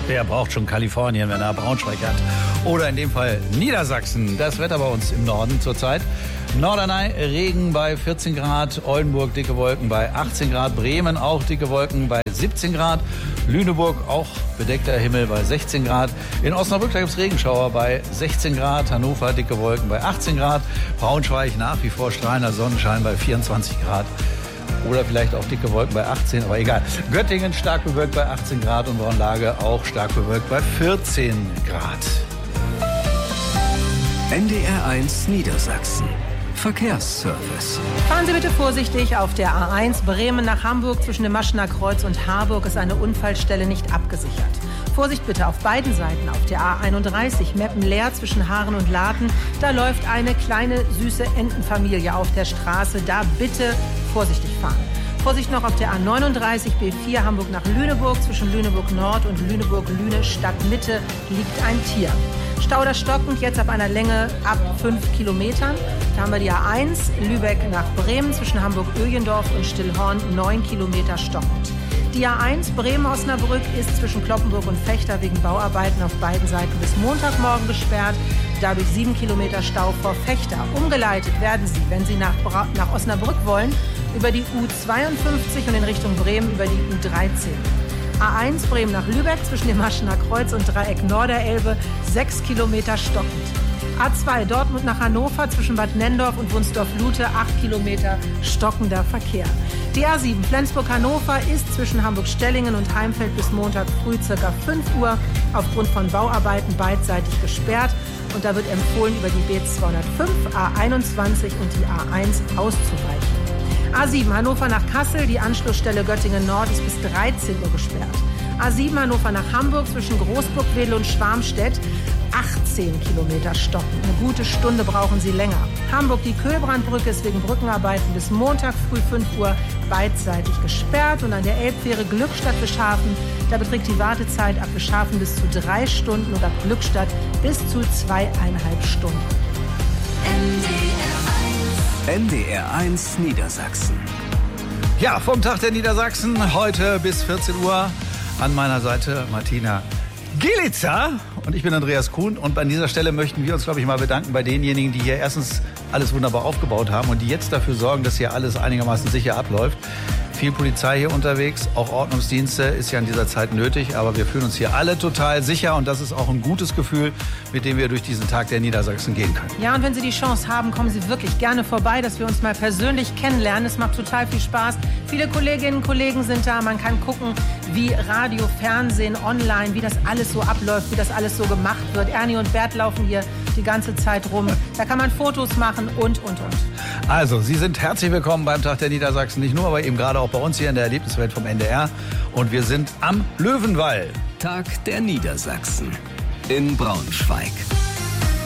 Wer braucht schon Kalifornien, wenn er Braunschweig hat? Oder in dem Fall Niedersachsen. Das Wetter bei uns im Norden zurzeit. Norderney, Regen bei 14 Grad. Oldenburg, dicke Wolken bei 18 Grad. Bremen auch dicke Wolken bei 17 Grad. Lüneburg auch bedeckter Himmel bei 16 Grad. In Osnabrück, da gibt es Regenschauer bei 16 Grad. Hannover, dicke Wolken bei 18 Grad. Braunschweig nach wie vor strahlender Sonnenschein bei 24 Grad. Oder vielleicht auch dicke Wolken bei 18, aber egal. Göttingen stark bewölkt bei 18 Grad und Braunlage auch stark bewölkt bei 14 Grad. NDR1 Niedersachsen. Verkehrsservice. Fahren Sie bitte vorsichtig auf der A1 Bremen nach Hamburg. Zwischen dem Maschener Kreuz und Harburg ist eine Unfallstelle nicht abgesichert. Vorsicht bitte auf beiden Seiten. Auf der A31 Meppen-Leer zwischen Haaren und Laden. Da läuft eine kleine süße Entenfamilie auf der Straße. Da bitte vorsichtig fahren. Vorsicht noch auf der A39 B4 Hamburg nach Lüneburg. Zwischen Lüneburg Nord und Lüneburg-Lüne Stadtmitte liegt ein Tier. Stauder stockend, jetzt ab einer Länge ab 5 Kilometern. Da haben wir die A1 Lübeck nach Bremen zwischen Hamburg-Öhlendorf und Stillhorn 9 Kilometer stockend. Die A1 Bremen-Osnabrück ist zwischen Cloppenburg und Vechta wegen Bauarbeiten auf beiden Seiten bis Montagmorgen gesperrt. Dadurch 7 Kilometer Stau vor Vechta. Umgeleitet werden Sie, wenn Sie nach Osnabrück wollen, über die U52 und in Richtung Bremen über die U13. A1 Bremen nach Lübeck zwischen dem Maschener Kreuz und Dreieck Norderelbe 6 Kilometer stockend. A2 Dortmund nach Hannover zwischen Bad Nendorf und Wunsdorf-Lute 8 Kilometer stockender Verkehr. Die A7 Flensburg-Hannover ist zwischen Hamburg-Stellingen und Heimfeld bis Montag früh ca. 5 Uhr aufgrund von Bauarbeiten beidseitig gesperrt. Und da wird empfohlen, über die B205, A21 und die A1 auszuweichen. A7 Hannover nach Kassel, die Anschlussstelle Göttingen Nord ist bis 13 Uhr gesperrt. A7 Hannover nach Hamburg zwischen Großburg-Wedel und Schwarmstedt 18 Kilometer stocken. Eine gute Stunde brauchen Sie länger. Hamburg, die Köhlbrandbrücke ist wegen Brückenarbeiten bis Montag früh 5 Uhr beidseitig gesperrt. Und an der Elbfähre Glückstadt-Bischhafen, da beträgt die Wartezeit ab Bischhafen bis zu 3 Stunden und ab Glückstadt bis zu 2,5 Stunden. NDR1 Niedersachsen. Ja, vom Tag der Niedersachsen, heute bis 14 Uhr. An meiner Seite Martina Gielitzer und ich bin Andreas Kuhn. Und an dieser Stelle möchten wir uns, glaube ich, mal bedanken bei denjenigen, die hier erstens alles wunderbar aufgebaut haben und die jetzt dafür sorgen, dass hier alles einigermaßen sicher abläuft. Viel Polizei hier unterwegs, auch Ordnungsdienste ist ja in dieser Zeit nötig, aber wir fühlen uns hier alle total sicher und das ist auch ein gutes Gefühl, mit dem wir durch diesen Tag der Niedersachsen gehen können. Ja, und wenn Sie die Chance haben, kommen Sie wirklich gerne vorbei, dass wir uns mal persönlich kennenlernen. Es macht total viel Spaß. Viele Kolleginnen und Kollegen sind da. Man kann gucken, wie Radio, Fernsehen, online, wie das alles so abläuft, wie das alles so gemacht wird. Ernie und Bert laufen hier die ganze Zeit rum. Da kann man Fotos machen und. Also, Sie sind herzlich willkommen beim Tag der Niedersachsen. Nicht nur, aber eben gerade auch bei uns hier in der Erlebniswelt vom NDR. Und wir sind am Löwenwall. Tag der Niedersachsen in Braunschweig.